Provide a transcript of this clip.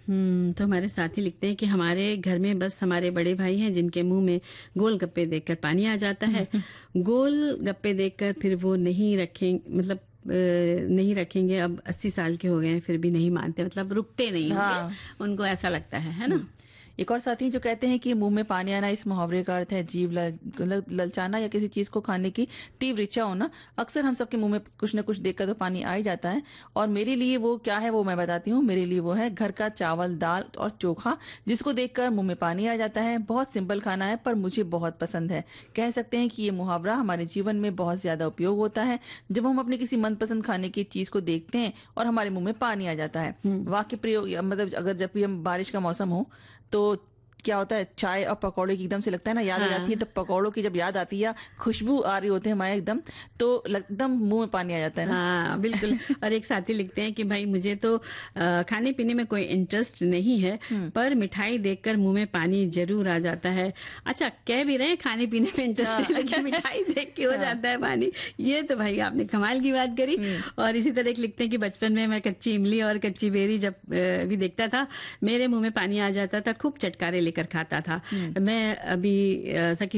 तो हमारे साथी लिखते हैं कि हमारे घर में बस हमारे बड़े भाई हैं जिनके मुंह में गोलगप्पे देखकर पानी आ जाता है। गोलगप्पे देखकर फिर वो नहीं रखें मतलब नहीं रखेंगे। अब 80 साल के हो गए हैं फिर भी नहीं मानते, मतलब रुकते नहीं होंगे। हाँ। उनको ऐसा लगता है ना। एक और साथी जो कहते हैं कि मुंह में पानी आना, इस मुहावरे का अर्थ है जीभ ललचाना या किसी चीज को खाने की तीव्र इच्छा होना। अक्सर हम सबके मुंह में कुछ न कुछ देखकर तो पानी आ ही जाता है। और मेरे लिए वो क्या है वो मैं बताती हूँ। मेरे लिए वो है घर का चावल दाल और चोखा, जिसको देखकर मुंह में पानी आ जाता है। बहुत सिंपल खाना है पर मुझे बहुत पसंद है। कह सकते हैं कि ये मुहावरा हमारे जीवन में बहुत ज्यादा उपयोग होता है जब हम अपने किसी मनपसंद खाने की चीज को देखते हैं और हमारे मुंह में पानी आ जाता है। वाक्य प्रयोग मतलब अगर जब भी हम बारिश का मौसम हो तो क्या होता है, चाय और पकौड़े की एकदम से लगता है ना याद आ जाती है। तो पकौड़ों की जब याद आती है या खुशबू आ रही होती है हमारे एकदम, तो एकदम मुंह में पानी आ जाता है ना। हाँ बिल्कुल। और एक साथी लिखते हैं कि भाई मुझे तो खाने पीने में कोई इंटरेस्ट नहीं है पर मिठाई देखकर मुंह में पानी जरूर आ जाता है। अच्छा, कह भी रहे हैं खाने पीने में इंटरेस्ट है लेकिन मिठाई देख के हो जाता है पानी। ये तो भाई आपने कमाल की बात करी। और इसी तरह एक लिखते हैं कि बचपन में मैं कच्ची इमली और कच्ची बेरी जब भी देखता था मेरे मुंह में पानी आ जाता था। खूब चटकारे लेकर खाता था। मैं अभी